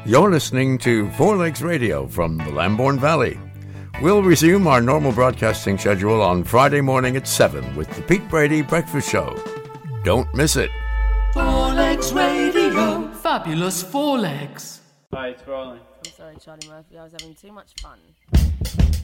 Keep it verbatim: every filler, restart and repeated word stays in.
You're listening to Four Legs Radio from the Lambourne Valley. We'll resume our normal broadcasting schedule on Friday morning at seven with the Pete Brady Breakfast Show. Don't miss it. Four Legs Radio. Fabulous Four Legs. Hi, it's rolling. I'm sorry, Charlie Murphy. I was having too much fun.